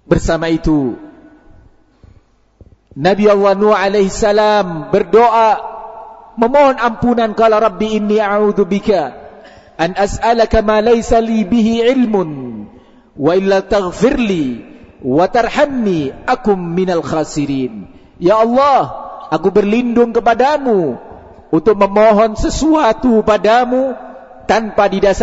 Bersama itu Nabi Allah Nuh alaihi salam berdoa memohon ampunan, qala rabbi inni a'udzubika an as'alaka ma laysa li bihi ilmun wa illa taghfirli wa tarhamni akum minal khasirin. Ya Allah, aku berlindung kepadamu untuk memohon sesuatu padamu tanpa didasarkan